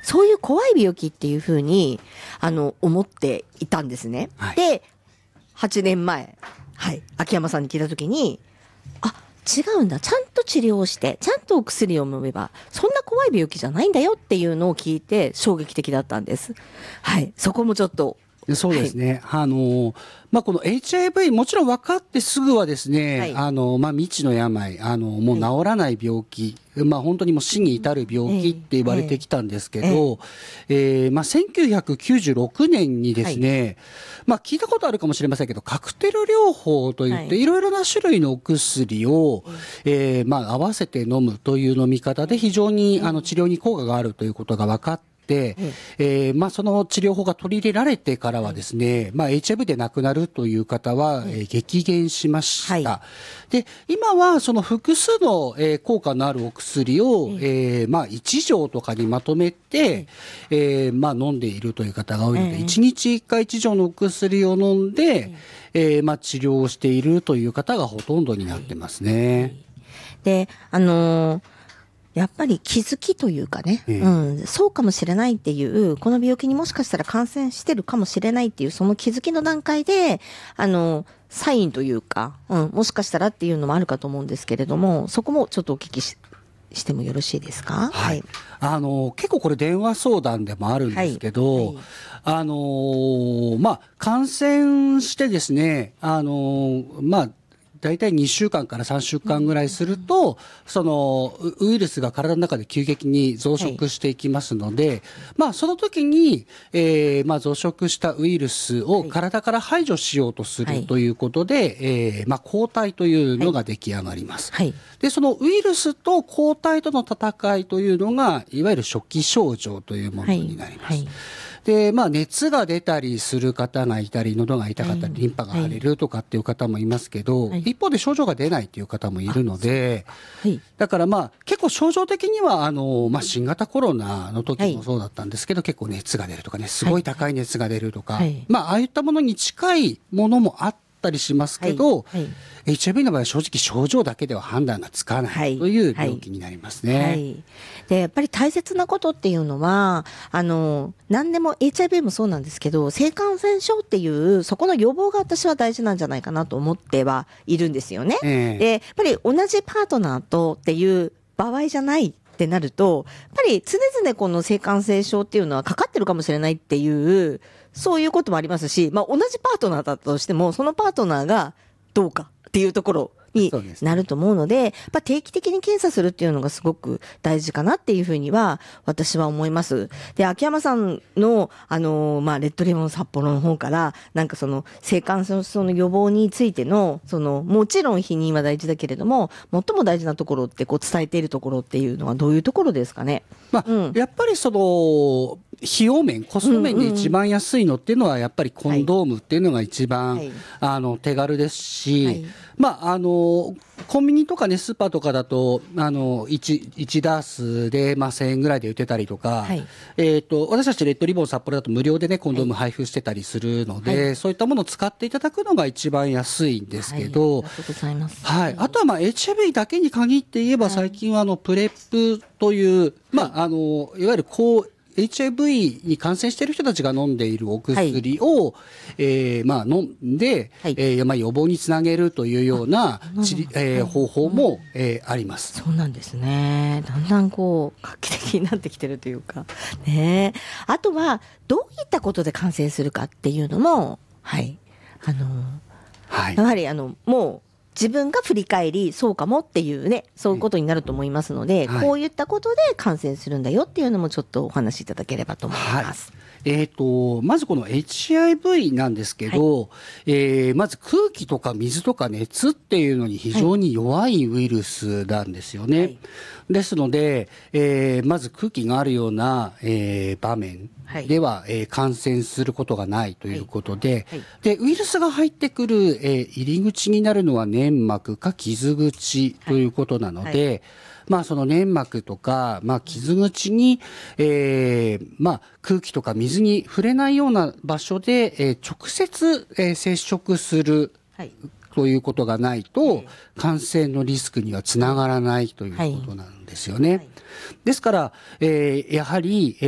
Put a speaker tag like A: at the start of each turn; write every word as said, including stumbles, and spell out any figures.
A: そういう怖い病気っていうふうに、あの、思っていたんですね。
B: はい、
A: で、はちねんまえ、はい、秋山さんに聞いたときに、あ、違うんだ。ちゃんと治療して、ちゃんとお薬を飲めば、そんな怖い病気じゃないんだよっていうのを聞いて衝撃的だったんです。はい。そこもちょっと。
B: そうですね。はい、あの、まあ、この エイチアイブイ、もちろん分かってすぐはですね、はい、あの、まあ、未知の病、あの、もう治らない病気、はい、まあ、本当にもう死に至る病気って言われてきたんですけど、えーえーまあ、せんきゅうひゃくきゅうじゅうろくねんにですね、はい、まあ、聞いたことあるかもしれませんけど、カクテル療法といって、いろいろな種類のお薬を、はい、えー、まあ、合わせて飲むという飲み方で非常に、あの、治療に効果があるということが分かって、で、えーまあ、その治療法が取り入れられてからはですね、まあ、エイチアイブイ で亡くなるという方は、えー、激減しました、はい、で今はその複数の、えー、効果のあるお薬を、えーまあ、いち錠とかにまとめて、えーまあ、飲んでいるという方が多いので、いちにちいっかいいち錠のお薬を飲んで、えーまあ、治療をしているという方がほとんどになってますね。
A: で、あのーやっぱり気づきというかね、ええ、うん、そうかもしれないっていう、この病気にもしかしたら感染してるかもしれないっていう、その気づきの段階で、あの、サインというか、うん、もしかしたらっていうのもあるかと思うんですけれども、そこもちょっとお聞きし、してもよろしいですか？
B: はい。はい、あの、結構これ電話相談でもあるんですけど、はいはい、あの、まあ、感染してですね、あの、まあ、大体にしゅうかんからさんしゅうかんぐらいすると、そのウイルスが体の中で急激に増殖していきますので、はい、まあその時に、えー、まあ増殖したウイルスを体から排除しようとするということで、はい、えー、まあ抗体というのが出来上がります。はい、で、そのウイルスと抗体との戦いというのが、いわゆる初期症状というものになります。はいはい、で、まあ、熱が出たりする方がいたり、喉が痛かったり、リンパが腫れるとかっていう方もいますけど、はい、一方で症状が出ないという方もいるので、はい、だからまあ、結構症状的には、あの、まあ、新型コロナの時もそうだったんですけど、はい、結構熱が出るとかね、すごい高い熱が出るとか、はい、まあ、ああいったものに近いものもあったりしますけど、はいはい、エイチアイブイ の場合は正直症状だけでは判断がつかないという病気になりますね。はいはいはい、
A: でやっぱり大切なことっていうのは、あの何でも エイチアイブイ もそうなんですけど、性感染症っていうそこの予防が私は大事なんじゃないかなと思ってはいるんですよね。えー、でやっぱり同じパートナーとっていう場合じゃないってなると、やっぱり常々この性感染症っていうのはかかってるかもしれないっていうそういうこともありますし、まあ、同じパートナーだったとしてもそのパートナーがどうかっていうところになると思うので、やっぱ定期的に検査するっていうのがすごく大事かなっていうふうには私は思います。で、秋山さんのあのまあレッドリボン札幌の方からなんかその性感染症の予防についてのそのもちろん避妊は大事だけれども最も大事なところってこう伝えているところっていうのはどういうところですかね？
B: まあ、うん、やっぱりその費用面、コスト面で一番安いのっていうのはやっぱりコンドームっていうのが一番、はい、あの手軽ですし、はい、まああのコンビニとかねスーパーとかだとあの 1, 1ダースで、まあ、せんえんぐらいで売ってたりとか、はい、えー、と私たちレッドリボン札幌だと無料でねコンドーム配布してたりするので、はい、そういったものを使っていただくのが一番安いんですけど、
A: はい、ありがとうございます。
B: はい、あとはまあ エイチアイブイ だけに限って言えば最近はあのプレップという、まあ、あのいわゆるこうエイチアイブイ に感染している人たちが飲んでいるお薬を、はい、えー、まあ飲んで、はい、えーまあ、予防につなげるというような治理、えー、方法も、えー、あります。
A: そうなんですね。だんだんこう画期的になってきてるというか、ね、あとはどういったことで感染するかっていうのも、はい、あの、はい、やはりあのもう自分が振り返りそうかもっていうね、そういうことになると思いますので、はい、こういったことで感染するんだよっていうのもちょっとお話しいただければと思います。
B: はい、えーと、まずこの エイチアイブイ なんですけど、はい、えー、まず空気とか水とか熱っていうのに非常に弱いウイルスなんですよね。はい、ですので、えー、まず空気があるような、えー、場面では、はい、えー、感染することがないということで、はいはい、でウイルスが入ってくる、えー、入り口になるのは粘膜か傷口ということなので、はいはい、まあ、その粘膜とか、まあ、傷口に、えーまあ、空気とか水に触れないような場所で、えー、直接、えー、接触する、はい、ということがないと感染のリスクにはつながらないということなんですよね。はいはい、ですから、えー、やはり、